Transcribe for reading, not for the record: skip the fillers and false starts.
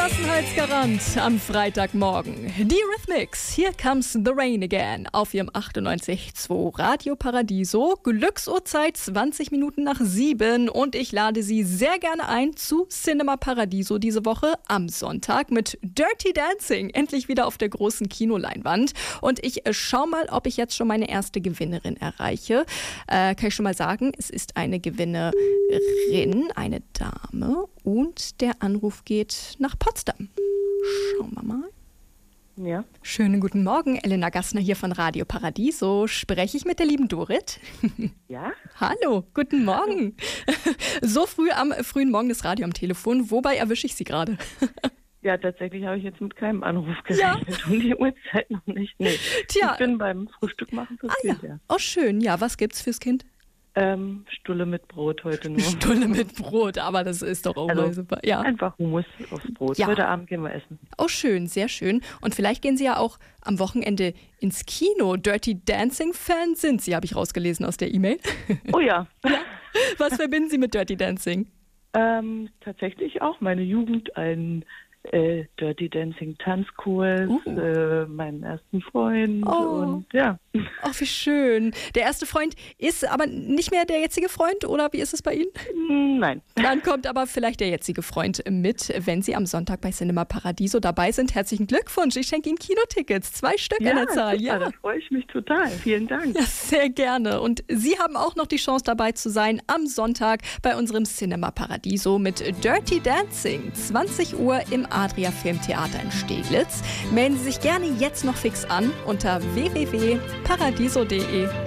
Gelassenheitsgarant am Freitagmorgen. Die Eurythmics, Here Comes the Rain Again auf ihrem 98.2 Radio Paradiso. Glücksuhrzeit 20 Minuten nach 7 und ich lade Sie sehr gerne ein zu Cinema Paradiso diese Woche am Sonntag mit Dirty Dancing. Endlich wieder auf der großen Kinoleinwand. Und ich schaue mal, ob ich jetzt schon meine erste Gewinnerin erreiche. Kann ich schon mal sagen, es ist eine Gewinnerin, eine Dame und der Anruf geht nach Potsdam. Schauen wir mal. Ja. Schönen guten Morgen, Elena Gassner hier von Radio Paradiso. Spreche ich mit der lieben Dorit? Ja? Hallo, guten Morgen. So früh am frühen Morgen das Radio am Telefon. Wobei erwische ich Sie gerade? Ja, tatsächlich habe ich jetzt mit keinem Anruf gerechnet. Um die Uhrzeit noch nicht. Nee. Tja. Ich bin beim Frühstück machen fürs Kind, ja. ja. Oh, schön. Ja, was gibt's fürs Kind? Stulle mit Brot heute nur. Stulle mit Brot, aber das ist doch auch mal super. Ja. Einfach Hummus aufs Brot. Ja. Heute Abend gehen wir essen. Oh, schön, sehr schön. Und vielleicht gehen Sie ja auch am Wochenende ins Kino. Dirty Dancing-Fan sind Sie, habe ich rausgelesen aus der E-Mail. Oh ja. Was verbinden Sie mit Dirty Dancing? Tatsächlich auch meine Jugend, ein Dirty Dancing Tanzkurs, meinen ersten Freund und ja. Ach, wie schön. Der erste Freund ist aber nicht mehr der jetzige Freund, oder wie ist es bei Ihnen? Nein. Dann kommt aber vielleicht der jetzige Freund mit, wenn Sie am Sonntag bei Cinema Paradiso dabei sind. Herzlichen Glückwunsch. Ich schenke Ihnen Kinotickets. 2 Stück an der Zahl. Ja, da freue ich mich total. Vielen Dank. Ja, sehr gerne. Und Sie haben auch noch die Chance dabei zu sein am Sonntag bei unserem Cinema Paradiso mit Dirty Dancing. 20 Uhr im Adria Filmtheater in Steglitz. Melden Sie sich gerne jetzt noch fix an unter www.paradiso.de.